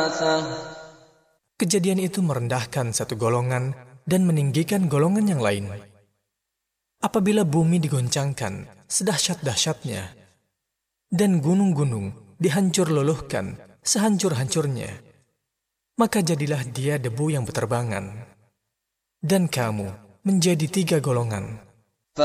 Kejadian itu merendahkan satu golongan dan meninggikan golongan yang lain. Apabila bumi digoncangkan sedahsyat-dahsyatnya dan gunung-gunung dihancur luluhkan sehancur-hancurnya, maka jadilah dia debu yang berterbangan. Dan kamu menjadi 3 golongan.